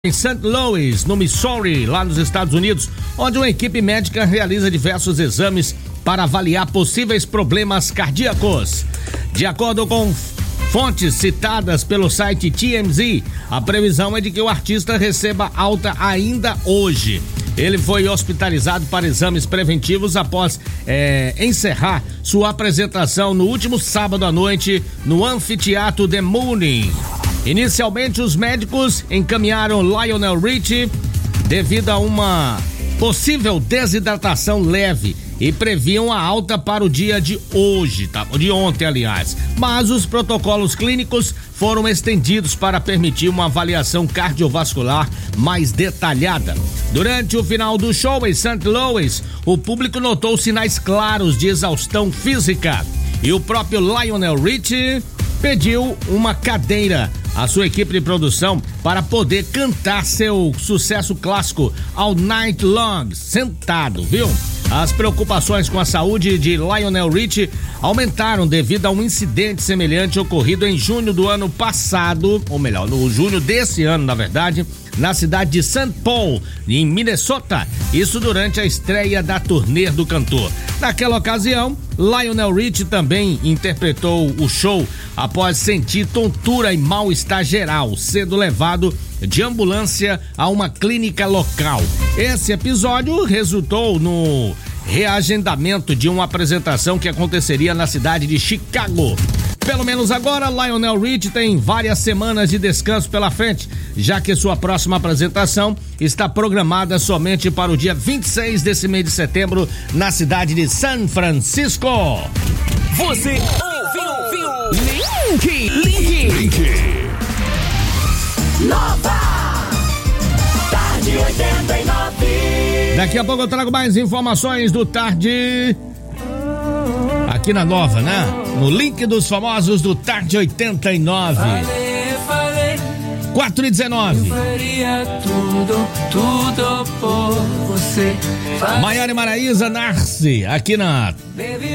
Em St. Louis, no Missouri, lá nos Estados Unidos, onde uma equipe médica realiza diversos exames para avaliar possíveis problemas cardíacos. De acordo com fontes citadas pelo site TMZ, a previsão é de que o artista receba alta ainda hoje. Ele foi hospitalizado para exames preventivos após encerrar sua apresentação no último sábado à noite no Anfiteatro The Mooney. Inicialmente, os médicos encaminharam Lionel Richie devido a uma possível desidratação leve e previam a alta para o dia de hoje, tá? De ontem, aliás. Mas os protocolos clínicos foram estendidos para permitir uma avaliação cardiovascular mais detalhada. Durante o final do show em St. Louis, o público notou sinais claros de exaustão física e o próprio Lionel Richie pediu uma cadeira à sua equipe de produção para poder cantar seu sucesso clássico All Night Long, sentado, viu? As preocupações com a saúde de Lionel Richie aumentaram devido a um incidente semelhante ocorrido em junho do ano passado, ou melhor, no junho desse ano, na verdade, na cidade de St. Paul, em Minnesota, isso durante a estreia da turnê do cantor. Naquela ocasião, Lionel Richie também interpretou o show após sentir tontura e mal-estar geral, sendo levado de ambulância a uma clínica local. Esse episódio resultou no reagendamento de uma apresentação que aconteceria na cidade de Chicago. Pelo menos agora, Lionel Richie tem várias semanas de descanso pela frente, já que sua próxima apresentação está programada somente para o dia 26 desse mês de setembro, na cidade de San Francisco. Você ouviu Link. Nova Tarde 89. Daqui a pouco eu trago mais informações do Tarde aqui na Nova, né? No link dos famosos do Tarde 89. 4h19. Tudo por você. Maiara e Maraísa Narce, aqui na